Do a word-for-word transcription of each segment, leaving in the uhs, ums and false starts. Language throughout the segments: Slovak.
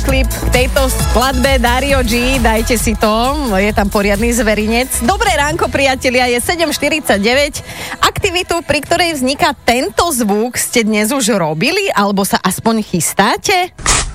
videoklip k tejto skladbe Dario G, dajte si to, je tam poriadny zverinec. Dobré ránko, priatelia, je sedem štyridsaťdeväť. Aktivitu, pri ktorej vzniká tento zvuk, ste dnes už robili, alebo sa aspoň chystáte?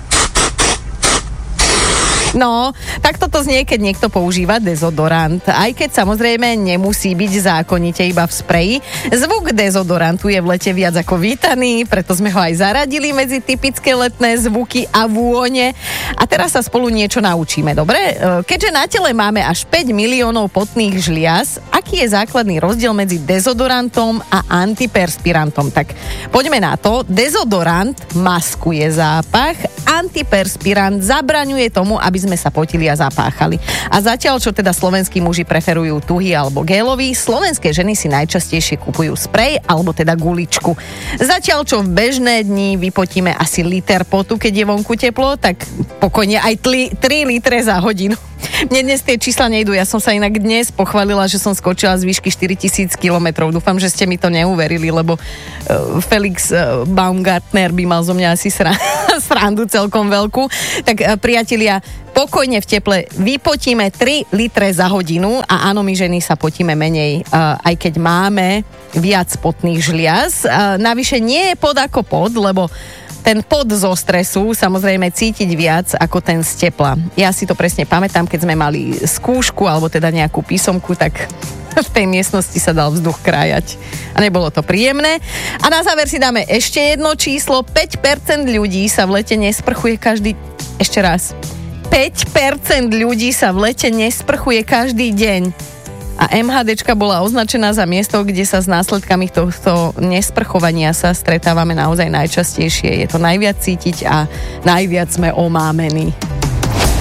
No, tak toto znie, keď niekto používa dezodorant. Aj keď samozrejme nemusí byť zákonite iba v spreji. Zvuk dezodorantu je v lete viac ako vítaný, preto sme ho aj zaradili medzi typické letné zvuky a vône. A teraz sa spolu niečo naučíme, dobre? Keďže na tele máme až päť miliónov potných žliaz, aký je základný rozdiel medzi dezodorantom a antiperspirantom? Tak poďme na to. Dezodorant maskuje zápach, antiperspirant zabraňuje tomu, aby sme sa potili a zapáchali. A zatiaľ, čo teda slovenskí muži preferujú tuhý alebo gélový, slovenské ženy si najčastejšie kupujú sprej alebo teda guličku. Zatiaľ, čo v bežné dni vypotíme asi liter potu, keď je vonku teplo, tak pokojne aj tri litre za hodinu. Mne dnes tie čísla nejdú, ja som sa inak dnes pochválila, že som skočila z výšky štyritisíc kilometrov. Dúfam, že ste mi to neuverili, lebo uh, Felix uh, Baumgartner by mal zo mňa asi sra- srandu celkom veľkú. Tak uh, priatelia, pokojne v teple vypotíme tri litre za hodinu a áno, my ženy sa potíme menej, uh, aj keď máme viac potných žliaz. Uh, navyše nie je pod ako pod, lebo ten pod zo stresu samozrejme cítiť viac ako ten z tepla. Ja si to presne pamätám, keď sme mali skúšku alebo teda nejakú písomku, tak v tej miestnosti sa dal vzduch krájať. A nebolo to príjemné. A na záver si dáme ešte jedno číslo. päť percent ľudí sa v lete nesprchuje každý... Ešte raz. päť percent ľudí sa v lete nesprchuje každý deň. A MHDčka bola označená za miesto, kde sa s následkami tohto nesprchovania sa stretávame naozaj najčastejšie. Je to najviac cítiť a najviac sme omámení.